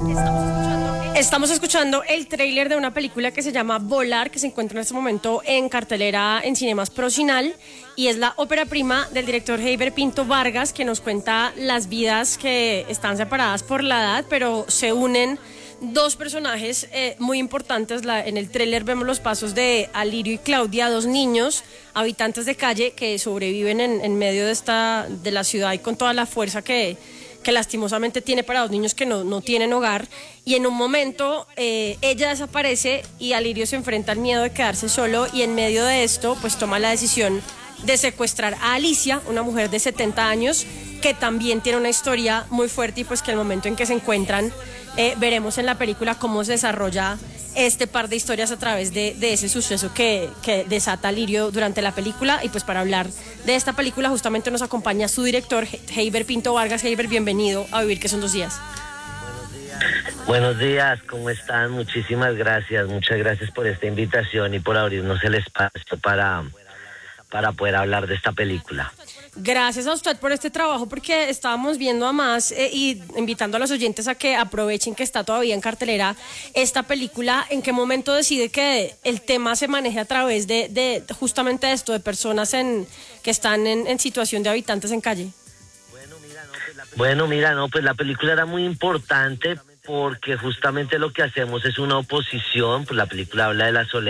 Estamos escuchando el tráiler de una película que se llama Volar, que se encuentra en este momento en cartelera en Cinemas Procinal, y es la ópera prima del director Heiber Pinto Vargas, que nos cuenta las vidas que están separadas por la edad, pero se unen dos personajes muy importantes. En el tráiler vemos los pasos de Alirio y Claudia, dos niños habitantes de calle que sobreviven en medio de la ciudad y con toda la fuerza que lastimosamente tiene para dos niños que no tienen hogar, y en un momento ella desaparece y Alirio se enfrenta al miedo de quedarse solo, y en medio de esto pues toma la decisión de secuestrar a Alicia, una mujer de 70 años que también tiene una historia muy fuerte, y pues que al momento en que se encuentran veremos en la película cómo se desarrolla este par de historias a través de ese suceso que desata Alirio durante la película. Y pues para hablar de esta película justamente nos acompaña su director, Heiber Pinto Vargas. Heiber, bienvenido a Vivir que son 2 días. Buenos días, ¿cómo están? Muchísimas gracias, muchas gracias por esta invitación y por abrirnos el espacio para poder hablar de esta película. Gracias a usted por este trabajo, porque estábamos viendo a más y invitando a los oyentes a que aprovechen que está todavía en cartelera esta película. ¿En qué momento decide que el tema se maneje a través de justamente esto, de personas que están en situación de habitantes en calle? Bueno, mira, pues la película era muy importante porque justamente lo que hacemos es una oposición, pues la película habla de la soledad